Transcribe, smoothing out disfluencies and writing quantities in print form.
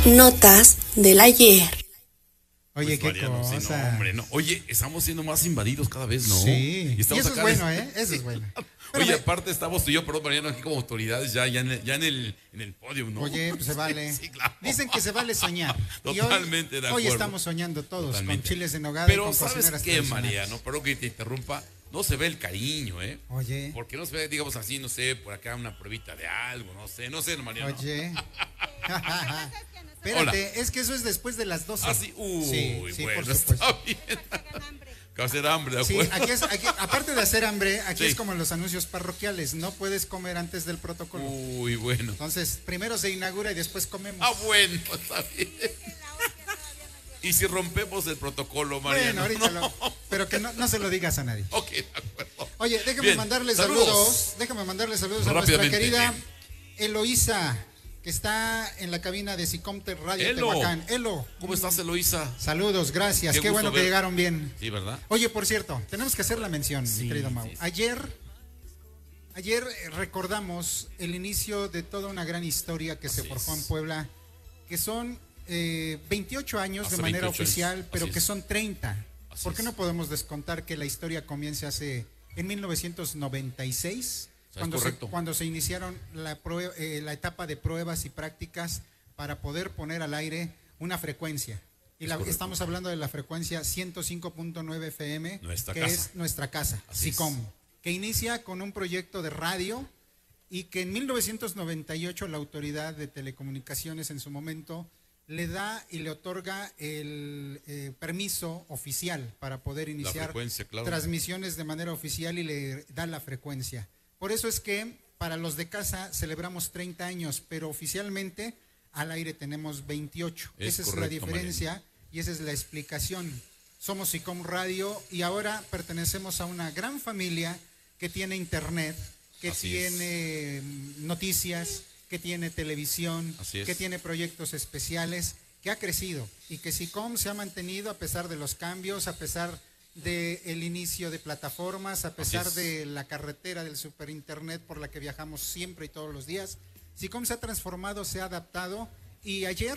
Notas del ayer. Oye, Pues, qué Mariano, sí, cosa. no, hombre, no. Oye, estamos siendo más invadidos cada vez, ¿no? Sí, y eso es acá bueno, ¿eh? Eso es bueno. Pero Oye, me- aparte estamos tú y yo, perdón, Mariano, aquí como autoridades ya en el podio, ¿no? Oye, pues se vale. Sí, claro. Dicen que se vale soñar. Y Totalmente de acuerdo. Hoy estamos soñando todos Totalmente. con chiles en nogada y Pero con ¿sabes cocineras qué, tradicionales. Mariano? Perdón que te interrumpa. No se ve el cariño, ¿eh? Oye, Porque no se ve, digamos así, no sé, por acá una pruebita de algo, no sé, Mariano. oye. Espérate, Hola. es que eso es después de las 12. Ah, sí, uy, sí, bueno, por supuesto. está bien. Que va a ser hambre, ¿de Sí, acuerdo? aquí, aparte de hacer hambre, aquí Sí. es como en los anuncios parroquiales, no puedes comer antes del protocolo. Uy, bueno. Entonces, primero se inaugura y después comemos. Ah, bueno, está bien. Y si rompemos el protocolo, Mariano. Bueno, ahorita pero que no se lo digas a nadie. Ok, de acuerdo. Oye, déjame Bien, mandarle saludos. saludos. Déjame mandarle saludos a nuestra Rápidamente. querida Eloísa, que está en la cabina de Sicomte Radio Elo. Tehuacán. Elo. ¿Cómo estás, Eloísa? Saludos, gracias. Qué Qué gusto bueno que ver- llegaron bien. Sí, ¿verdad? Oye, por cierto, tenemos que hacer la mención, Sí, mi querido Mau. sí, sí. Ayer recordamos el inicio de toda una gran historia que se Así forjó es. en Puebla, que son 28 años Hace de manera 28 años. oficial, pero Así que es. son 30. Así ¿Por qué es. no podemos descontar que la historia comience en 1996? Correcto. Cuando se iniciaron la etapa de pruebas y prácticas para poder poner al aire una frecuencia. Y Correcto. estamos hablando de la frecuencia 105.9 FM, Nuestra que casa. es nuestra casa, Así es. SICOM, que inicia con un proyecto de radio y que en 1998 la Autoridad de Telecomunicaciones en su momento le da y le otorga el permiso oficial para poder iniciar frecuencia, claro. transmisiones de manera oficial y le da la frecuencia. Por eso es que para los de casa celebramos 30 años, pero oficialmente al aire tenemos 28. Es Esa es la correcto, diferencia y esa es la explicación. Somos SICOM Radio y ahora pertenecemos a una gran familia que tiene internet, que Así es. tiene noticias, que tiene televisión, Así es. que tiene proyectos especiales, que ha crecido y que SICOM se ha mantenido a pesar de los cambios, a pesar del inicio de plataformas, a pesar es. de la carretera del superinternet por la que viajamos siempre y todos los días. SICOM se ha transformado, se ha adaptado y ayer